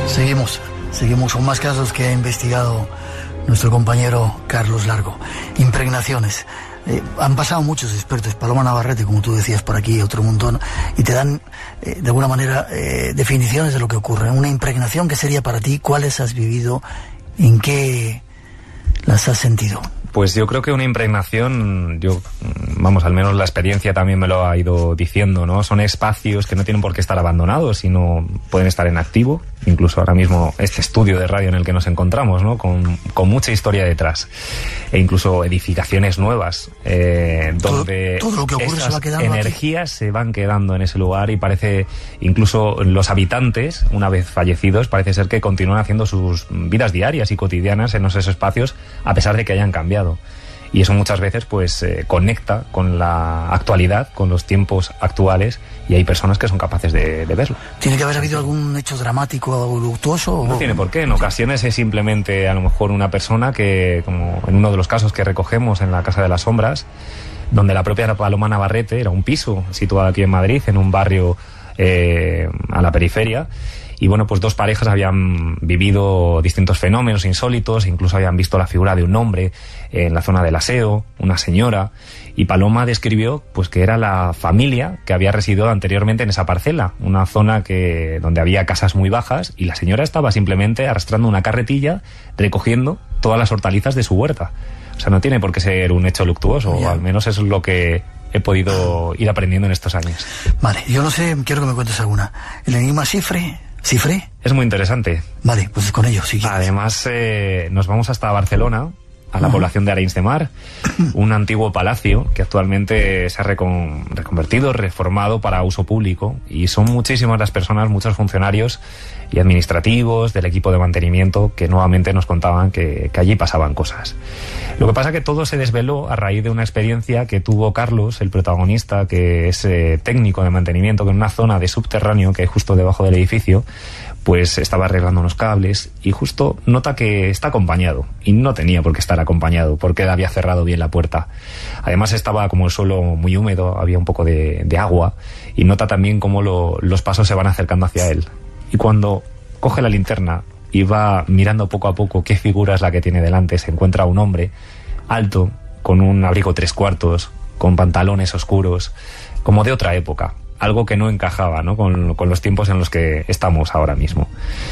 Seguimos con más casos que ha investigado nuestro compañero Carlos Largo. Impregnaciones. Han pasado muchos expertos, Paloma Navarrete, como tú decías por aquí, otro montón, y te dan, de alguna manera, definiciones de lo que ocurre. Una impregnación, ¿qué sería para ti? ¿Cuáles has vivido? ¿En qué las has sentido? Pues yo creo que una impregnación, al menos la experiencia también me lo ha ido diciendo, ¿no? Son espacios que no tienen por qué estar abandonados, sino pueden estar en activo. Incluso ahora mismo este estudio de radio en el que nos encontramos, ¿no? Con mucha historia detrás. E incluso edificaciones nuevas, donde todo lo que ocurre se va quedando energías se van quedando en ese lugar, y parece, incluso los habitantes, una vez fallecidos, parece ser que continúan haciendo sus vidas diarias y cotidianas en esos espacios, a pesar de que hayan cambiado. Y eso muchas veces pues conecta con la actualidad, con los tiempos actuales, y hay personas que son capaces de verlo. ¿Tiene que haber habido algún hecho dramático o luctuoso? No tiene por qué. En ocasiones es simplemente a lo mejor una persona que, como en uno de los casos que recogemos en la Casa de las Sombras, donde la propia Paloma Navarrete era un piso situado aquí en Madrid, en un barrio a la periferia. Y bueno, pues dos parejas habían vivido distintos fenómenos insólitos, incluso habían visto la figura de un hombre en la zona del aseo, una señora, y Paloma describió pues que era la familia que había residido anteriormente en esa parcela, una zona donde había casas muy bajas, y la señora estaba simplemente arrastrando una carretilla recogiendo todas las hortalizas de su huerta. O sea, no tiene por qué ser un hecho luctuoso, o al menos eso es lo que he podido ir aprendiendo en estos años. Vale, yo no sé, quiero que me cuentes alguna. ¿El enigma Cifre? Es muy interesante. Vale, pues con ello, sí. Además, nos vamos hasta Barcelona, a la población de Arenys de Mar, un antiguo palacio que actualmente se ha reconvertido, reformado para uso público, y son muchísimas las personas, muchos funcionarios y administrativos del equipo de mantenimiento que nuevamente nos contaban que allí pasaban cosas. Lo que pasa es que todo se desveló a raíz de una experiencia que tuvo Carlos, el protagonista, que es técnico de mantenimiento, que en una zona de subterráneo que hay justo debajo del edificio, pues estaba arreglando unos cables y justo nota que está acompañado, y no tenía por qué estar acompañado porque él había cerrado bien la puerta. Además estaba como el suelo muy húmedo, había un poco de agua, y nota también cómo los pasos se van acercando hacia él. Y cuando coge la linterna y va mirando poco a poco qué figura es la que tiene delante, se encuentra un hombre alto, con un abrigo 3/4, con pantalones oscuros, como de otra época. Algo que no encajaba, ¿no? con los tiempos en los que estamos ahora mismo.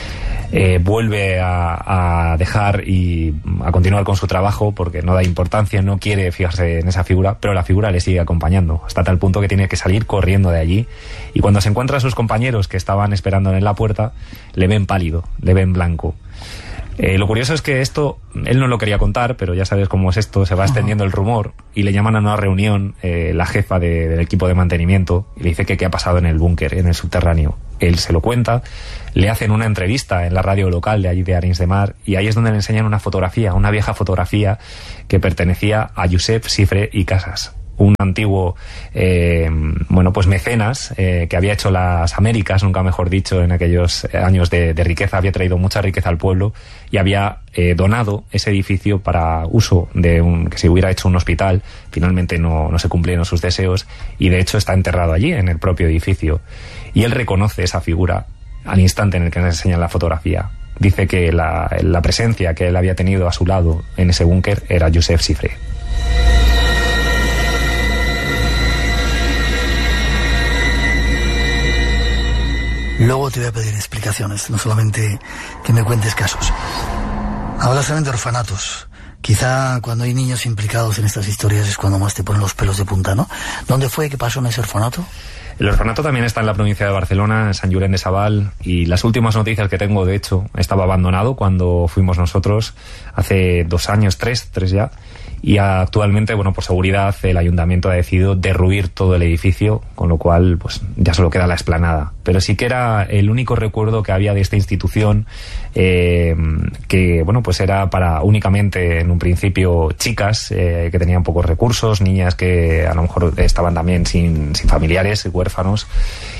Vuelve a dejar y a continuar con su trabajo porque no da importancia, no quiere fijarse en esa figura, pero la figura le sigue acompañando, hasta tal punto que tiene que salir corriendo de allí, y cuando se encuentra a sus compañeros que estaban esperando en la puerta, le ven pálido, le ven blanco. Lo curioso es que esto, él no lo quería contar, pero ya sabes cómo es esto, se va extendiendo el rumor, y le llaman a una reunión la jefa del equipo de mantenimiento, y le dice que qué ha pasado en el búnker, en el subterráneo. Él se lo cuenta, le hacen una entrevista en la radio local de allí de Arenys de Mar, y ahí es donde le enseñan una fotografía, una vieja fotografía que pertenecía a Josep Cifre i Casas, un antiguo mecenas que había hecho las Américas, nunca mejor dicho, en aquellos años de riqueza, había traído mucha riqueza al pueblo y había donado ese edificio para uso que se hubiera hecho un hospital. Finalmente no se cumplieron sus deseos, y de hecho está enterrado allí en el propio edificio, y él reconoce esa figura al instante en el que nos enseñan la fotografía. Dice que la presencia que él había tenido a su lado en ese búnker era Josep Cifre. Luego te voy a pedir explicaciones, no solamente que me cuentes casos. Hablas también de orfanatos. Quizá cuando hay niños implicados en estas historias es cuando más te ponen los pelos de punta, ¿no? ¿Dónde fue? ¿Qué pasó en ese orfanato? El orfanato también está en la provincia de Barcelona, en Sant Llorenç de Savall, y las últimas noticias que tengo, de hecho, estaba abandonado cuando fuimos nosotros hace 2 años, 3 ya, y actualmente, por seguridad, el ayuntamiento ha decidido derruir todo el edificio, con lo cual pues ya solo queda la explanada. Pero sí que era el único recuerdo que había de esta institución, que pues era para únicamente en un principio chicas que tenían pocos recursos, niñas que a lo mejor estaban también sin familiares, huérfanas, huérfanos.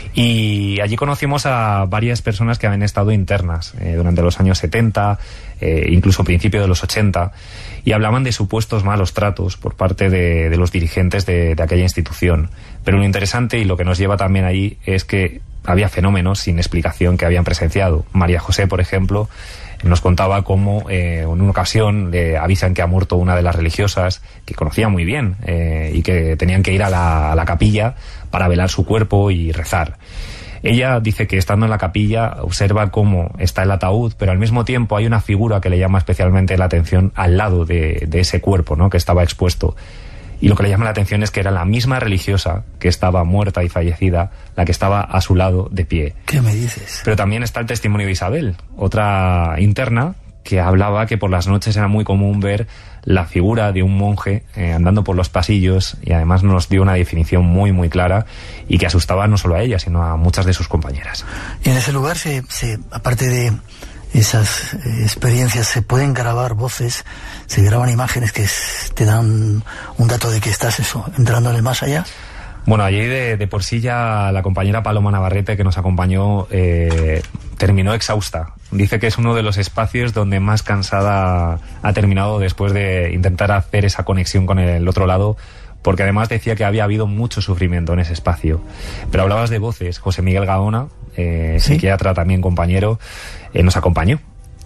Y allí conocimos a varias personas que habían estado internas durante los años 70, incluso principio de los 80, y hablaban de supuestos malos tratos por parte de los dirigentes de aquella institución. Pero lo interesante y lo que nos lleva también allí es que había fenómenos sin explicación que habían presenciado. María José, por ejemplo, nos contaba cómo en una ocasión le avisan que ha muerto una de las religiosas que conocía muy bien y que tenían que ir a la capilla para velar su cuerpo y rezar. Ella dice que estando en la capilla observa cómo está el ataúd, pero al mismo tiempo hay una figura que le llama especialmente la atención al lado de ese cuerpo, ¿no?, que estaba expuesto. Y lo que le llama la atención es que era la misma religiosa que estaba muerta y fallecida, la que estaba a su lado de pie. ¿Qué me dices? Pero también está el testimonio de Isabel, otra interna, que hablaba que por las noches era muy común ver la figura de un monje andando por los pasillos, y además nos dio una definición muy muy clara y que asustaba no solo a ella, sino a muchas de sus compañeras. Y en ese lugar, aparte de esas experiencias, se pueden grabar voces, se graban imágenes que te dan un dato de que estás entrando en el más allá. Bueno, allí de por sí ya la compañera Paloma Navarrete, que nos acompañó, terminó exhausta. Dice que es uno de los espacios donde más cansada ha terminado después de intentar hacer esa conexión con el otro lado, porque además decía que había habido mucho sufrimiento en ese espacio. Pero hablabas de voces. José Miguel Gaona, ¿sí?, psiquiatra también compañero, nos acompañó.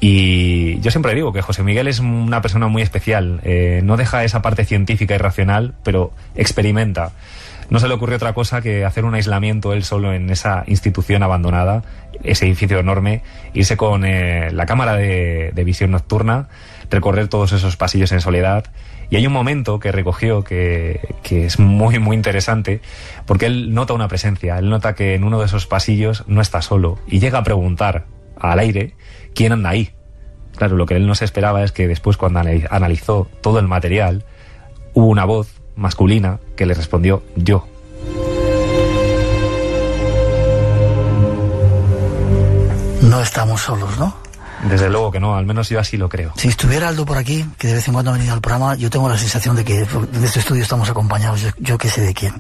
Y yo siempre digo que José Miguel es una persona muy especial. No deja esa parte científica y racional, pero experimenta. No se le ocurrió otra cosa que hacer un aislamiento él solo en esa institución abandonada, ese edificio enorme, irse con la cámara de visión nocturna, recorrer todos esos pasillos en soledad. Y hay un momento que recogió que es muy muy interesante, porque él nota una presencia, él nota que en uno de esos pasillos no está solo, y llega a preguntar al aire quién anda ahí. Claro, lo que él no se esperaba es que después, cuando analizó todo el material, hubo una voz masculina que le respondió: yo. No estamos solos, ¿no? Desde luego que no, al menos yo así lo creo. Si estuviera Aldo por aquí, que de vez en cuando ha venido al programa, yo tengo la sensación de que en este estudio estamos acompañados, yo que sé de quién.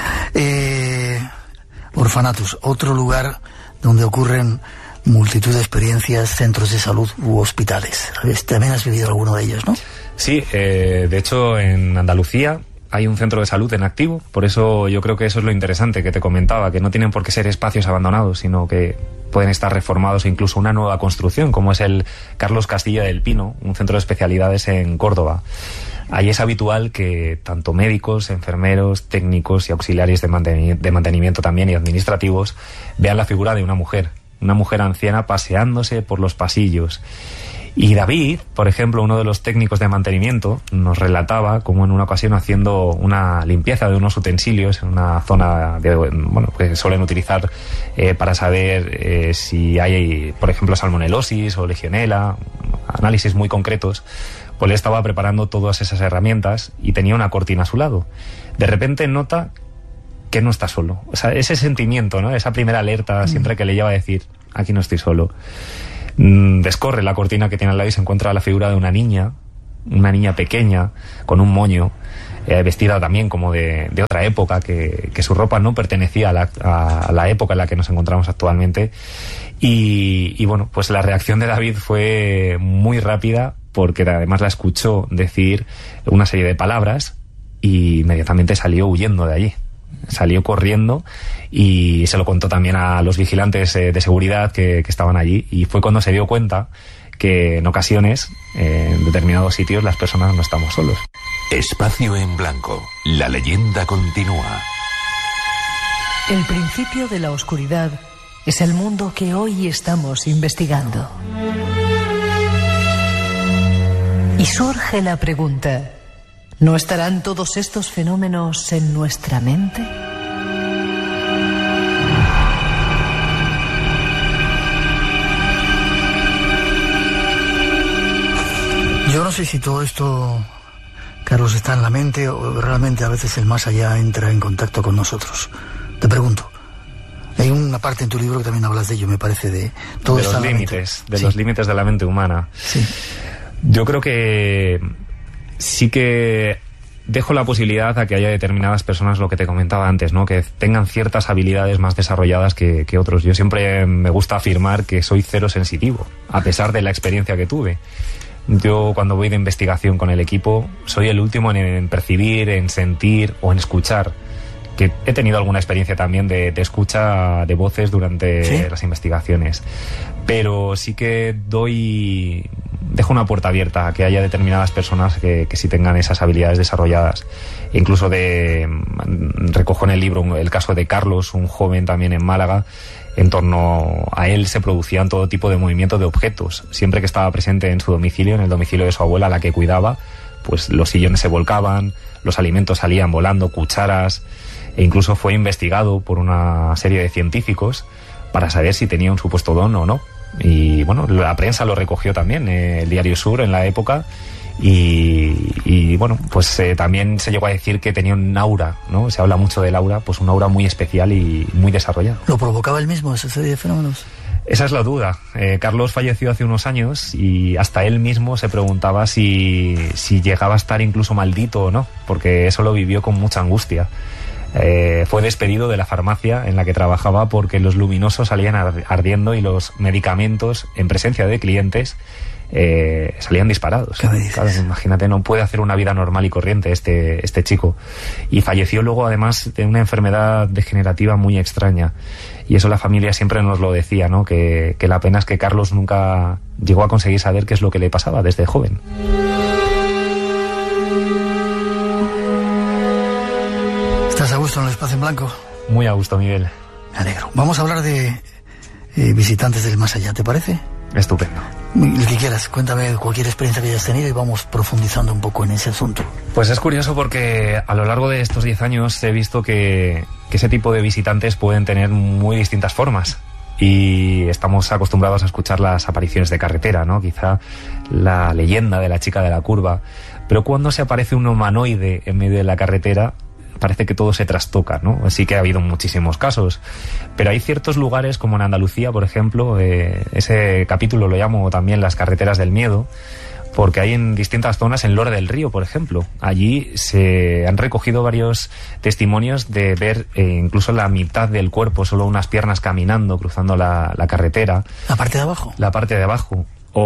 Orfanatos, otro lugar donde ocurren multitud de experiencias, centros de salud u hospitales. También has vivido alguno de ellos, ¿no? Sí, de hecho en Andalucía hay un centro de salud en activo, por eso yo creo que eso es lo interesante que te comentaba, que no tienen por qué ser espacios abandonados, sino que pueden estar reformados e incluso una nueva construcción, como es el Carlos Castilla del Pino, un centro de especialidades en Córdoba. Ahí es habitual que tanto médicos, enfermeros, técnicos y auxiliares de mantenimiento también y administrativos vean la figura de una mujer anciana paseándose por los pasillos. Y David, por ejemplo, uno de los técnicos de mantenimiento, nos relataba cómo en una ocasión, haciendo una limpieza de unos utensilios en una zona que suelen utilizar para saber si hay, por ejemplo, salmonelosis o legionela, análisis muy concretos, pues le estaba preparando todas esas herramientas y tenía una cortina a su lado. De repente nota que no está solo. O sea, ese sentimiento, ¿no?, esa primera alerta siempre que le lleva a decir: aquí no estoy solo. Descorre la cortina que tiene al lado y se encuentra la figura de una niña pequeña, con un moño, vestida también como de otra época, que su ropa no pertenecía a la época en la que nos encontramos actualmente. Y bueno, pues la reacción de David fue muy rápida, porque además la escuchó decir una serie de palabras y inmediatamente salió huyendo de allí. Salió corriendo y se lo contó también a los vigilantes de seguridad que estaban allí, y fue cuando se dio cuenta que en ocasiones, en determinados sitios, las personas no estamos solos. Espacio en Blanco. La leyenda continúa. El principio de la oscuridad es el mundo que hoy estamos investigando. Y surge la pregunta: ¿no estarán todos estos fenómenos en nuestra mente? Yo no sé si todo esto, Carlos, está en la mente o realmente a veces el más allá entra en contacto con nosotros. Te pregunto. Hay una parte en tu libro que también hablas de ello, me parece, de todo los límites, de los límites de la mente humana. Sí. Yo creo que sí que dejo la posibilidad a que haya determinadas personas, lo que te comentaba antes, ¿no? Que tengan ciertas habilidades más desarrolladas que otros. Yo siempre me gusta afirmar que soy cero sensitivo, a pesar de la experiencia que tuve. Yo, cuando voy de investigación con el equipo, soy el último en percibir, en sentir o en escuchar. Que he tenido alguna experiencia también de escucha de voces durante las investigaciones. Pero sí que dejo una puerta abierta a que haya determinadas personas que sí tengan esas habilidades desarrolladas. Incluso recojo en el libro el caso de Carlos, un joven también en Málaga. En torno a él se producían todo tipo de movimientos de objetos. Siempre que estaba presente en su domicilio, en el domicilio de su abuela, a la que cuidaba, pues los sillones se volcaban, los alimentos salían volando, cucharas, e incluso fue investigado por una serie de científicos para saber si tenía un supuesto don o no. Y bueno, la prensa lo recogió también, el Diario Sur en la época, y bueno, pues también se llegó a decir que tenía un aura, ¿no? Se habla mucho del aura, pues un aura muy especial y muy desarrollada. ¿Lo provocaba él mismo esa serie de fenómenos? Esa es la duda. Carlos falleció hace unos años y hasta él mismo se preguntaba si llegaba a estar incluso maldito o no, porque eso lo vivió con mucha angustia. Fue despedido de la farmacia en la que trabajaba porque los luminosos salían ardiendo y los medicamentos, en presencia de clientes, salían disparados. ¿Qué me dices? Claro, imagínate, no puede hacer una vida normal y corriente este chico. Y falleció luego, además, de una enfermedad degenerativa muy extraña. Y eso la familia siempre nos lo decía, ¿no? Que la pena es que Carlos nunca llegó a conseguir saber qué es lo que le pasaba desde joven. ¿Estás a gusto en el espacio en blanco? Muy a gusto, Miguel. Me alegro. Vamos a hablar de visitantes del más allá, ¿te parece? Estupendo. El que quieras, cuéntame cualquier experiencia que hayas tenido y vamos profundizando un poco en ese asunto. Pues es curioso porque a lo largo de estos 10 años he visto que ese tipo de visitantes pueden tener muy distintas formas. Y estamos acostumbrados a escuchar las apariciones de carretera, ¿no? Quizá la leyenda de la chica de la curva. Pero cuando se aparece un humanoide en medio de la carretera, parece que todo se trastoca, ¿no? Sí que ha habido muchísimos casos, pero hay ciertos lugares como en Andalucía, por ejemplo, ese capítulo lo llamo también las carreteras del miedo, porque hay en distintas zonas, en Lora del Río, por ejemplo, allí se han recogido varios testimonios de ver incluso la mitad del cuerpo, solo unas piernas caminando, cruzando la carretera. ¿La parte de abajo? La parte de abajo.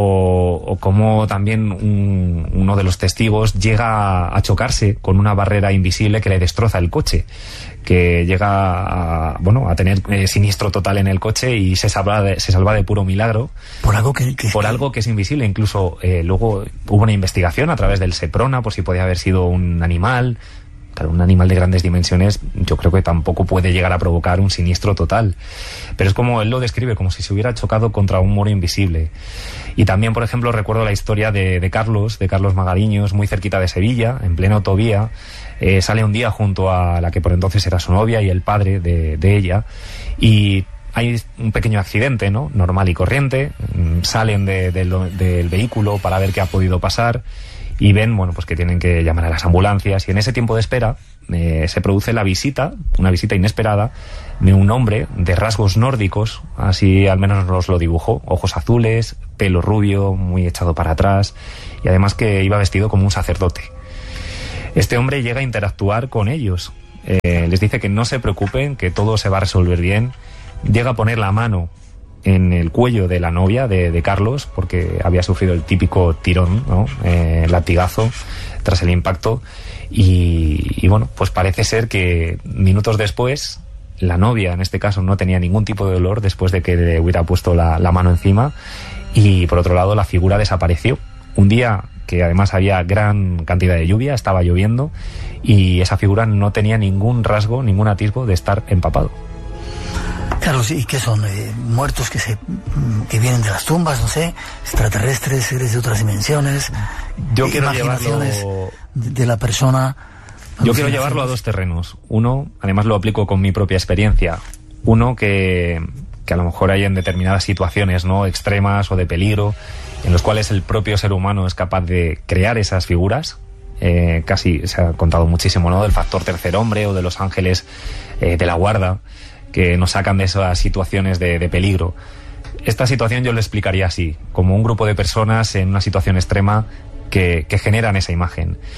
O como también uno de los testigos llega a chocarse con una barrera invisible que le destroza el coche, que llega a tener siniestro total en el coche y se salva de puro milagro. Por algo algo que es invisible. Incluso luego hubo una investigación a través del Seprona por si podía haber sido un animal. Claro, un animal de grandes dimensiones yo creo que tampoco puede llegar a provocar un siniestro total. Pero es como él lo describe, como si se hubiera chocado contra un muro invisible. Y también, por ejemplo, recuerdo la historia de Carlos Magariños, muy cerquita de Sevilla, en plena autovía. Sale un día junto a la que por entonces era su novia y el padre de ella. Y hay un pequeño accidente, ¿no? Normal y corriente. Salen del vehículo para ver qué ha podido pasar. Y ven, pues que tienen que llamar a las ambulancias. Y en ese tiempo de espera se produce una visita inesperada de un hombre de rasgos nórdicos, así al menos nos lo dibujó, ojos azules, pelo rubio, muy echado para atrás, y además que iba vestido como un sacerdote. Este hombre llega a interactuar con ellos. Les dice que no se preocupen, que todo se va a resolver bien. Llega a poner la mano en el cuello de la novia de Carlos, porque había sufrido el típico tirón, ¿no? Latigazo tras el impacto. Y pues parece ser que minutos después la novia, en este caso, no tenía ningún tipo de dolor después de que le hubiera puesto la mano encima. Y por otro lado, la figura desapareció. Un día que además había gran cantidad de lluvia, estaba lloviendo, y esa figura no tenía ningún rasgo, ningún atisbo de estar empapado. Claro, sí, ¿qué son? Muertos que vienen de las tumbas, no sé, extraterrestres, seres de otras dimensiones. Yo quiero imaginaciones de la persona. Yo quiero llevarlo a dos terrenos. Uno, además lo aplico con mi propia experiencia. Uno que a lo mejor hay en determinadas situaciones, ¿no?, extremas o de peligro, en los cuales el propio ser humano es capaz de crear esas figuras. Casi se ha contado muchísimo, ¿no?, del factor tercer hombre o de los ángeles de la guarda, que nos sacan de esas situaciones de peligro. Esta situación yo lo explicaría así, como un grupo de personas en una situación extrema que generan esa imagen.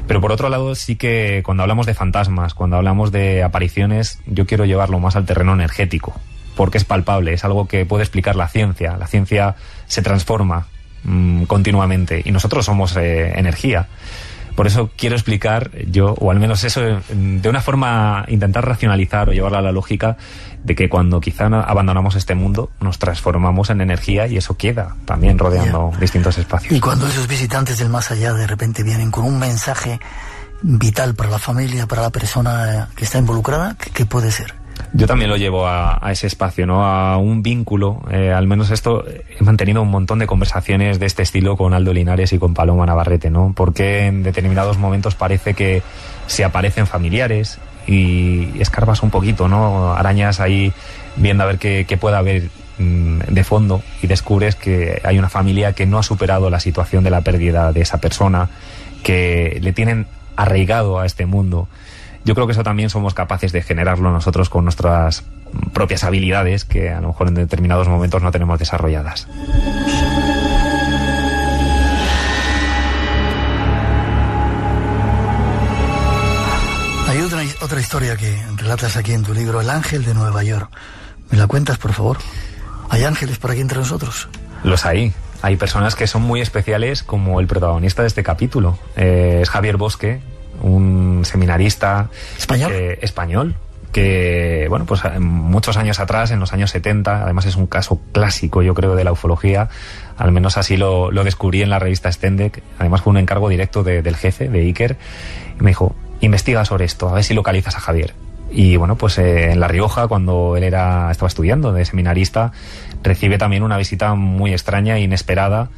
Pero por otro lado, sí que cuando hablamos de fantasmas, cuando hablamos de apariciones, yo quiero llevarlo más al terreno energético, porque es palpable, es algo que puede explicar la ciencia. La ciencia se transforma continuamente y nosotros somos energía. Por eso quiero explicar yo, o al menos eso, de una forma, intentar racionalizar o llevarla a la lógica de que cuando quizá abandonamos este mundo, nos transformamos en energía y eso queda también rodeando distintos espacios. Y cuando esos visitantes del más allá de repente vienen con un mensaje vital para la familia, para la persona que está involucrada, ¿qué puede ser? Yo también lo llevo a ese espacio, ¿no? A un vínculo. Al menos esto, he mantenido un montón de conversaciones de este estilo con Aldo Linares y con Paloma Navarrete, ¿no? Porque en determinados momentos parece que se aparecen familiares y escarbas un poquito, ¿no? Arañas ahí viendo a ver qué puede haber de fondo y descubres que hay una familia que no ha superado la situación de la pérdida de esa persona, que le tienen arraigado a este mundo. Yo creo que eso también somos capaces de generarlo nosotros con nuestras propias habilidades que a lo mejor en determinados momentos no tenemos desarrolladas. Hay otra historia que relatas aquí en tu libro, El Ángel de Nueva York. ¿Me la cuentas, por favor? ¿Hay ángeles por aquí entre nosotros? Los hay. Hay personas que son muy especiales, como el protagonista de este capítulo. Es Javier Bosque, un seminarista español que, bueno, pues muchos años atrás, en los años 70, además es un caso clásico, yo creo, de la ufología, al menos así lo descubrí en la revista Stendek, además fue un encargo directo del jefe, de Iker, y me dijo, investiga sobre esto, a ver si localizas a Javier. Y bueno, pues en La Rioja, cuando él estaba estudiando de seminarista, recibe también una visita muy extraña e inesperada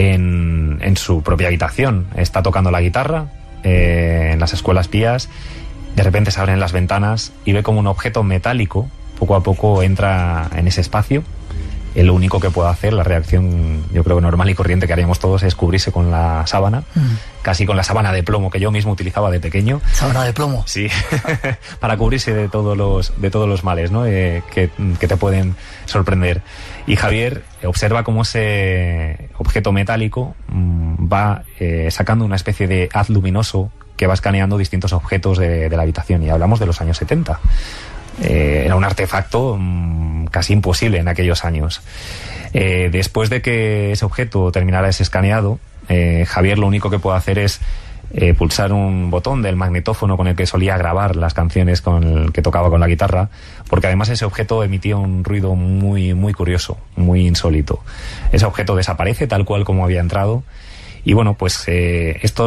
en su propia habitación. Está tocando la guitarra en las escuelas pías, de repente se abren las ventanas y ve como un objeto metálico poco a poco entra en ese espacio. Lo único que puede hacer, la reacción yo creo que normal y corriente que haríamos todos, es cubrirse con la sábana, casi con la sábana de plomo que yo mismo utilizaba de pequeño. ¿Sábana de plomo? Sí, para cubrirse de todos los males, ¿no? Que te pueden sorprender. Y Javier observa cómo ese objeto metálico va sacando una especie de haz luminoso que va escaneando distintos objetos de la habitación, y hablamos de los años 70. Era un artefacto casi imposible en aquellos años. Después de que ese objeto terminara ese escaneado, Javier lo único que puede hacer es pulsar un botón del magnetófono con el que solía grabar las canciones que tocaba con la guitarra, porque además ese objeto emitía un ruido muy, muy curioso, muy insólito. Ese objeto desaparece tal cual como había entrado. Y bueno, pues esto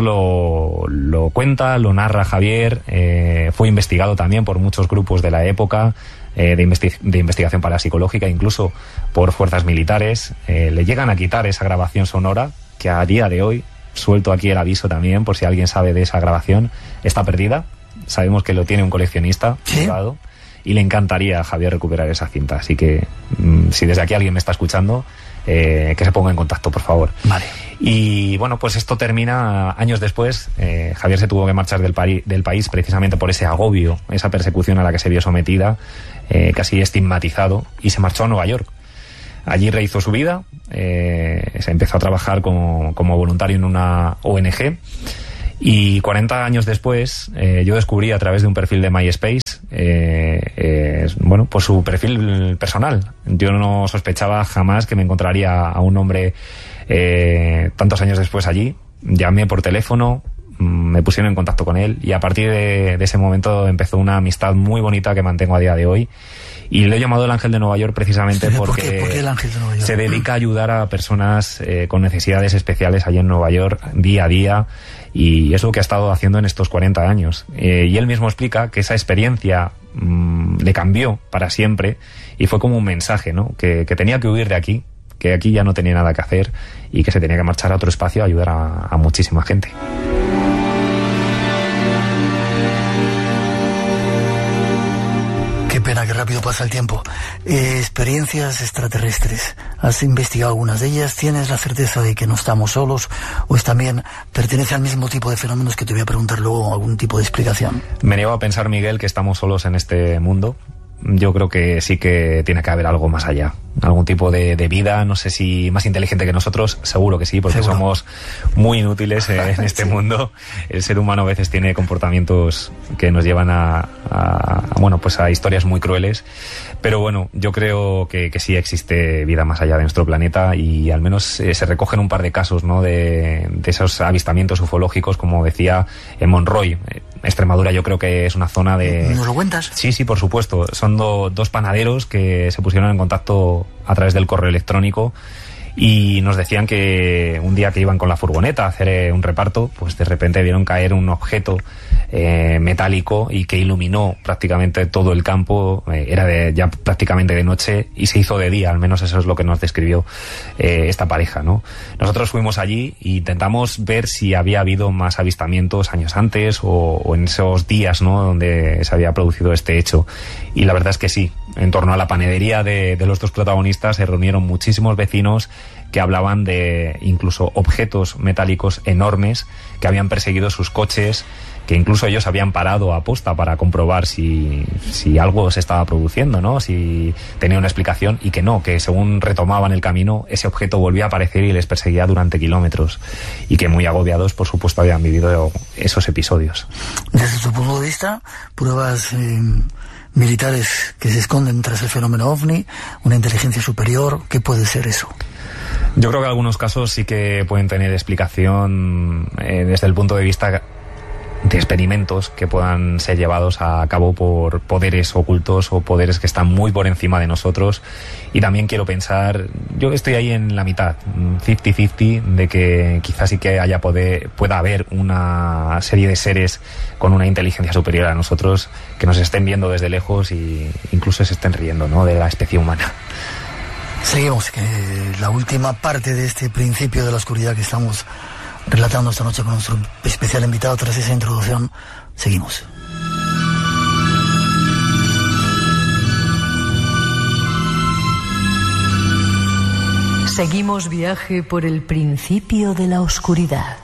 lo cuenta, lo narra Javier, fue investigado también por muchos grupos de la época, de investigación parapsicológica, incluso por fuerzas militares. Le llegan a quitar esa grabación sonora, que a día de hoy, suelto aquí el aviso también, por si alguien sabe de esa grabación, está perdida. Sabemos que lo tiene un coleccionista privado, y le encantaría a Javier recuperar esa cinta. Así que, si desde aquí alguien me está escuchando, que se ponga en contacto, por favor. Vale. Y bueno, pues esto termina años después. Javier se tuvo que marchar del país precisamente por ese agobio, esa persecución a la que se vio sometida, casi estigmatizado, y se marchó a Nueva York. Allí rehizo su vida, se empezó a trabajar como voluntario en una ONG, y 40 años después yo descubrí a través de un perfil de MySpace, bueno, pues su perfil personal. Yo no sospechaba jamás que me encontraría a un hombre tantos años después allí. Llamé por teléfono, me pusieron en contacto con él, y a partir de ese momento empezó una amistad muy bonita que mantengo a día de hoy. Y lo he llamado el Ángel de Nueva York precisamente porque ¿Por qué el Ángel de Nueva York? Se dedica a ayudar a personas con necesidades especiales allí en Nueva York día a día, y es lo que ha estado haciendo en estos 40 años. Y él mismo explica que esa experiencia le cambió para siempre, y fue como un mensaje, ¿no? Que tenía que huir de aquí, que aquí ya no tenía nada que hacer, y que se tenía que marchar a otro espacio a ayudar a muchísima gente. Qué pena, que rápido pasa el tiempo. Experiencias extraterrestres. ¿Has investigado algunas de ellas? ¿Tienes la certeza de que no estamos solos? ¿O también pertenece al mismo tipo de fenómenos, que te voy a preguntar luego algún tipo de explicación? Me niego a pensar, Miguel, que estamos solos en este mundo. yo creo que sí que tiene que haber algo más allá. Algún tipo de vida, no sé si más inteligente que nosotros, seguro que sí, porque somos muy inútiles en este mundo. El ser humano a veces tiene comportamientos que nos llevan a historias muy crueles. Pero bueno, yo creo que sí existe vida más allá de nuestro planeta, y al menos se recogen un par de casos, ¿no?, de esos avistamientos ufológicos, como decía, en Monroy, Extremadura. Yo creo que es una zona de... ¿Nos lo cuentas? Sí, por supuesto. Son dos panaderos que se pusieron en contacto a través del correo electrónico y nos decían que un día que iban con la furgoneta a hacer un reparto, pues de repente vieron caer un objeto metálico y que iluminó prácticamente todo el campo. Era ya prácticamente de noche y se hizo de día, al menos eso es lo que nos describió esta pareja, ¿no? Nosotros fuimos allí e intentamos ver si había habido más avistamientos años antes o en esos días, ¿no?, donde se había producido este hecho, y la verdad es que sí. En torno a la panadería de los dos protagonistas se reunieron muchísimos vecinos que hablaban de incluso objetos metálicos enormes que habían perseguido sus coches, que incluso ellos habían parado a posta para comprobar si algo se estaba produciendo, ¿no?, si tenía una explicación, y que no, que según retomaban el camino, ese objeto volvía a aparecer y les perseguía durante kilómetros, y que muy agobiados, por supuesto, habían vivido esos episodios. Desde tu punto de vista, pruebas militares que se esconden tras el fenómeno OVNI, una inteligencia superior, ¿qué puede ser eso? Yo creo que algunos casos sí que pueden tener explicación desde el punto de vista de experimentos que puedan ser llevados a cabo por poderes ocultos o poderes que están muy por encima de nosotros. Y también quiero pensar, yo estoy ahí en la mitad, 50-50, de que quizás sí que pueda haber una serie de seres con una inteligencia superior a nosotros que nos estén viendo desde lejos e incluso se estén riendo, ¿no?, de la especie humana. Seguimos, que la última parte de este principio de la oscuridad que estamos relatando esta noche con nuestro especial invitado. Tras esa introducción, seguimos. Seguimos viaje por el principio de la oscuridad.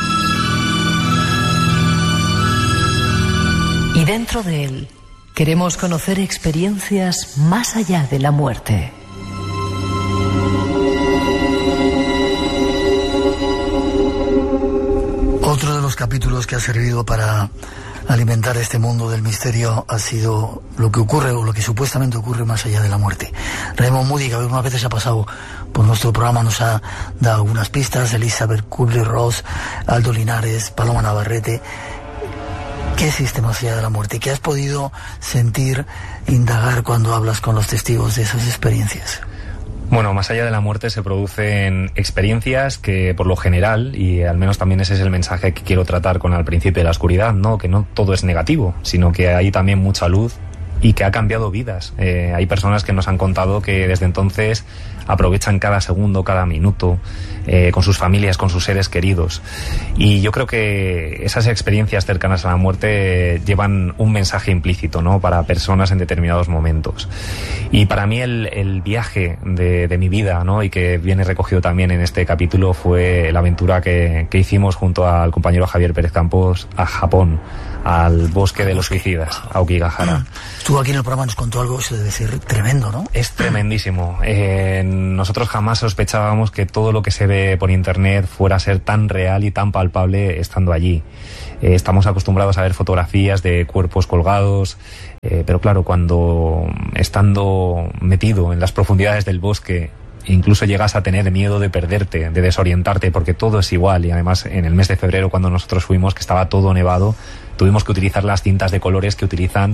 Y dentro de él, queremos conocer experiencias más allá de la muerte. Otro de los capítulos que ha servido para alimentar este mundo del misterio ha sido lo que ocurre, o lo que supuestamente ocurre más allá de la muerte. Raymond Moody, que algunas veces ha pasado por nuestro programa, nos ha dado algunas pistas. Elizabeth Kubler-Ross, Aldo Linares, Paloma Navarrete. ¿Qué existe más allá de la muerte? ¿Qué has podido sentir, indagar cuando hablas con los testigos de esas experiencias? Bueno, más allá de la muerte se producen experiencias que, por lo general, y al menos también ese es el mensaje que quiero tratar con Al principio de la oscuridad, ¿no?, que no todo es negativo, sino que hay también mucha luz y que ha cambiado vidas. Hay personas que nos han contado que desde entonces aprovechan cada segundo, cada minuto, con sus familias, con sus seres queridos. Y yo creo que esas experiencias cercanas a la muerte llevan un mensaje implícito, ¿no?, para personas en determinados momentos. Y para mí el viaje de mi vida, ¿no?, y que viene recogido también en este capítulo, fue la aventura que hicimos junto al compañero Javier Pérez Campos a Japón, al bosque de los suicidas, Aokigahara. Estuvo aquí en el programa, nos contó algo, eso debe ser tremendo, ¿no? Es tremendísimo. Nosotros jamás sospechábamos que todo lo que se ve por internet fuera a ser tan real y tan palpable estando allí. Estamos acostumbrados a ver fotografías de cuerpos colgados, pero claro, cuando estando metido en las profundidades del bosque, incluso llegas a tener miedo de perderte, de desorientarte, porque todo es igual. Y además, en el mes de febrero, cuando nosotros fuimos, que estaba todo nevado, tuvimos que utilizar las cintas de colores que utilizan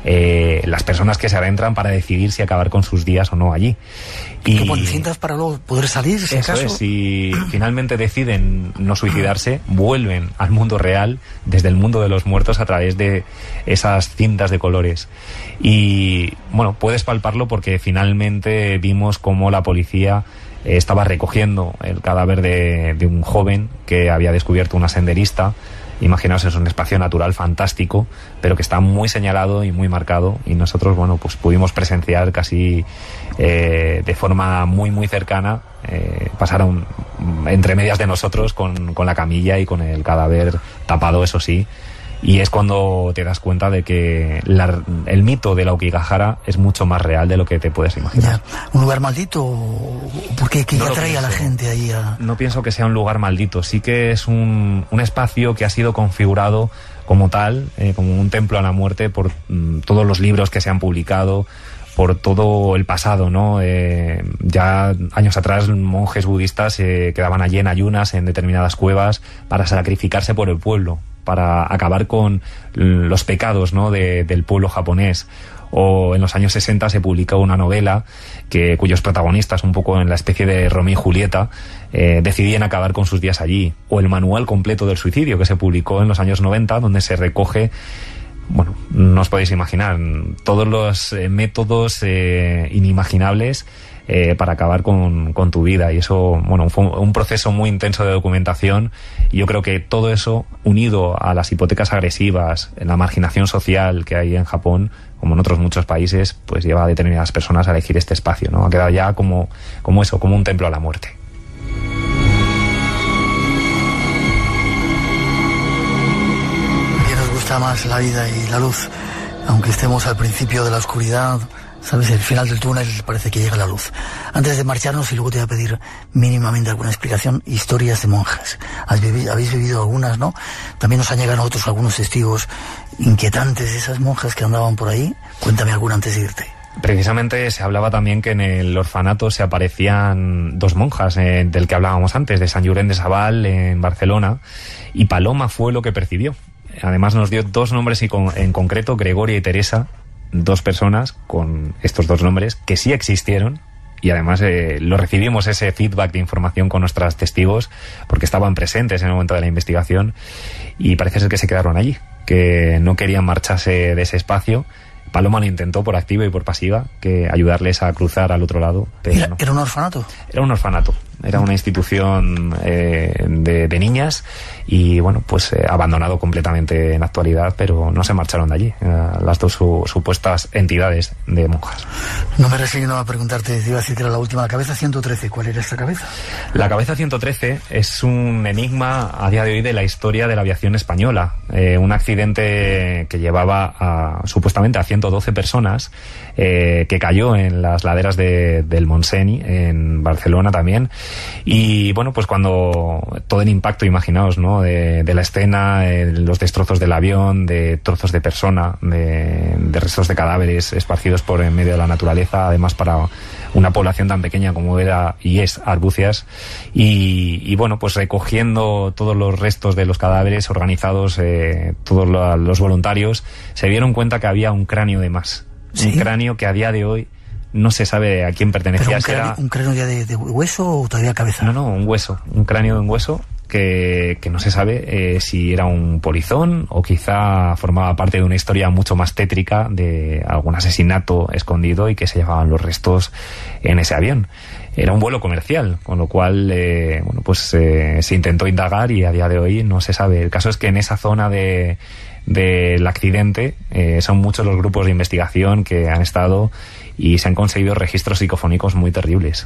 las personas que se adentran para decidir si acabar con sus días o no allí. Y ponen cintas para luego poder salir, si eso acaso. Es, si finalmente deciden no suicidarse, vuelven al mundo real, desde el mundo de los muertos, a través de esas cintas de colores. Y bueno, puedes palparlo porque finalmente vimos cómo la policía estaba recogiendo el cadáver de un joven que había descubierto una senderista. Imaginaos, es un espacio natural fantástico, pero que está muy señalado y muy marcado, y nosotros, bueno, pues pudimos presenciar casi de forma muy muy cercana, pasaron entre medias de nosotros con la camilla y con el cadáver tapado, eso sí, Y es cuando te das cuenta de que el mito de la Aokigahara es mucho más real de lo que te puedes imaginar. Ya. ¿Un lugar maldito? ¿Por qué? ¿Qué atrae a la gente ahí? No pienso que sea un lugar maldito. Sí que es un espacio que ha sido configurado como tal, como un templo a la muerte por todos los libros que se han publicado, por todo el pasado, ¿no? Ya años atrás monjes budistas se quedaban allí en ayunas en determinadas cuevas para sacrificarse por el pueblo, para acabar con los pecados, ¿no? del pueblo japonés. O en los años 60 se publicó una novela cuyos protagonistas, un poco en la especie de Romeo y Julieta, decidían acabar con sus días allí. O el manual completo del suicidio, que se publicó en los años 90, donde se recoge, bueno, no os podéis imaginar, todos los métodos inimaginables para acabar con tu vida. Y eso, bueno, fue un proceso muy intenso de documentación. Y yo creo que todo eso, unido a las hipotecas agresivas, la marginación social que hay en Japón, como en otros muchos países, pues lleva a determinadas personas a elegir este espacio, ¿no? Ha quedado ya como un templo a la muerte. ¿Qué nos gusta más, la vida y la luz? Aunque estemos al principio de la oscuridad, ¿sabes? El final del túnel parece que llega la luz. Antes de marcharnos, y luego te voy a pedir mínimamente alguna explicación, historias de monjas. Habéis vivido algunas, ¿no? También nos han llegado a nosotros algunos testigos inquietantes de esas monjas que andaban por ahí. Cuéntame alguna antes de irte. Precisamente se hablaba también que en el orfanato se aparecían dos monjas, del que hablábamos antes, de Sant Llorenç de Savall, en Barcelona, y Paloma fue lo que percibió. Además nos dio dos nombres en concreto, Gregoria y Teresa, dos personas con estos dos nombres que sí existieron, y además lo recibimos ese feedback de información con nuestros testigos porque estaban presentes en el momento de la investigación, y parece ser que se quedaron allí, que no querían marcharse de ese espacio. Paloma lo intentó por activa y por pasiva, que ayudarles a cruzar al otro lado, pero no. ¿Era un orfanato? Era un orfanato, era una institución de niñas, y bueno, pues abandonado completamente en la actualidad, pero no se marcharon de allí, las dos supuestas entidades de monjas. No me resigno a preguntarte, te iba a decir que era la última, la cabeza 113, ¿cuál era esta cabeza? La cabeza 113 es un enigma a día de hoy de la historia de la aviación española, un accidente que llevaba supuestamente a 112 personas, que cayó en las laderas del Montseny, en Barcelona también. Y bueno, pues cuando todo el impacto, imaginaos, ¿no? De la escena, los destrozos del avión, de trozos de persona, de restos de cadáveres esparcidos por en medio de la naturaleza, además para una población tan pequeña como era y es Arbúcies, y bueno, pues recogiendo todos los restos de los cadáveres organizados, todos los voluntarios se dieron cuenta que había un cráneo de más. ¿Sí? Un cráneo que a día de hoy no se sabe a quién pertenecía. ¿Pero un cráneo ya de hueso o todavía cabeza? No, un hueso, un cráneo de un hueso que no se sabe si era un polizón o quizá formaba parte de una historia mucho más tétrica de algún asesinato escondido y que se llevaban los restos en ese avión. Era un vuelo comercial, con lo cual bueno, pues se intentó indagar y a día de hoy no se sabe. El caso es que en esa zona del accidente son muchos los grupos de investigación que han estado y se han conseguido registros psicofónicos muy terribles.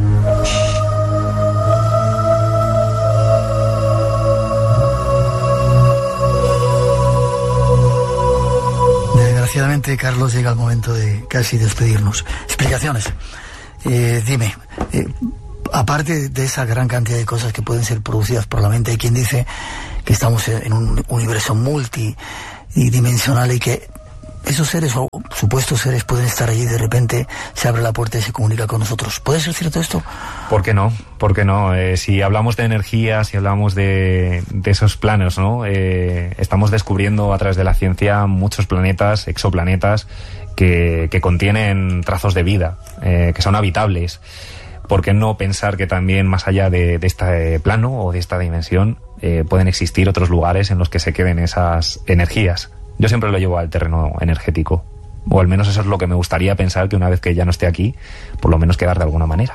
Desgraciadamente, Carlos, llega el momento de casi despedirnos. Explicaciones. Dime, aparte de esa gran cantidad de cosas que pueden ser producidas por la mente, hay quien dice que estamos en un universo multidimensional y que esos seres o supuestos seres pueden estar allí y de repente se abre la puerta y se comunica con nosotros. ¿Puede ser cierto esto? ¿Por qué no? ¿Por qué no? Si hablamos de energía, si hablamos de esos planos, ¿no? Estamos descubriendo a través de la ciencia muchos planetas, exoplanetas, que contienen trazos de vida, que son habitables. ¿Por qué no pensar que también más allá de este plano o de esta dimensión pueden existir otros lugares en los que se queden esas energías? Yo siempre lo llevo al terreno energético, o al menos eso es lo que me gustaría pensar, que una vez que ya no esté aquí, por lo menos quedar de alguna manera.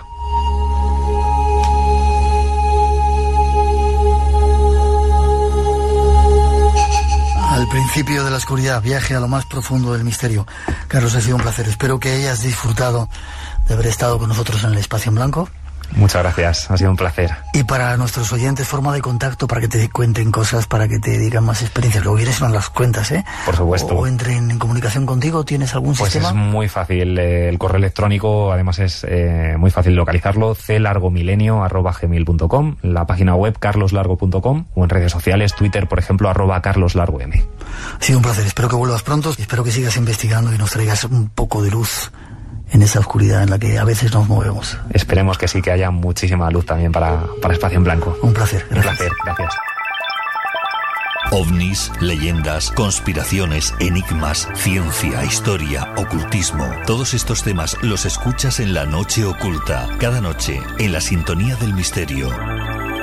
Al principio de la oscuridad, viaje a lo más profundo del misterio. Carlos, ha sido un placer. Espero que hayas disfrutado de haber estado con nosotros en el Espacio en Blanco. Muchas gracias, ha sido un placer. Y para nuestros oyentes, forma de contacto para que te cuenten cosas, para que te digan más experiencias. Luego vienes y nos las cuentas, ¿eh? Por supuesto. O entren en comunicación contigo, ¿tienes algún sistema? Pues es muy fácil. El correo electrónico, además, es muy fácil localizarlo. clargomilenio@gmail.com, la página web carloslargo.com o en redes sociales, Twitter, por ejemplo, @carloslargom. Ha sido un placer. Espero que vuelvas pronto. Espero que sigas investigando y nos traigas un poco de luz en esa oscuridad en la que a veces nos movemos. Esperemos que sí, que haya muchísima luz también para Espacio en Blanco. Un placer. Gracias. Un placer, gracias. OVNIs, leyendas, conspiraciones, enigmas, ciencia, historia, ocultismo. Todos estos temas los escuchas en La Noche Oculta, cada noche, en la sintonía del misterio.